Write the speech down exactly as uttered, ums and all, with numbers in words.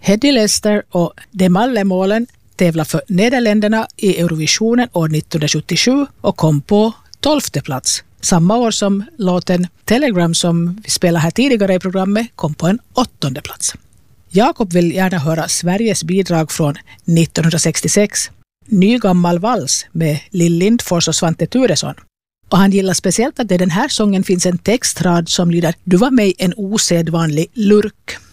Hedy Lester och De Mallemålen tävlade för Nederländerna i Eurovisionen år nittonhundrasjuttiosju och kom på tolfte plats. Samma år som låten Telegram som vi spelade här tidigare i programmet kom på en åttonde plats. Jakob vill gärna höra Sveriges bidrag från nittonhundrasextiosex, Ny gammal vals med Lill Lindfors och Svante Thuresson. Och han gillar speciellt att det i den här sången finns en textrad som lyder: Du var mig en osedvanlig lurk.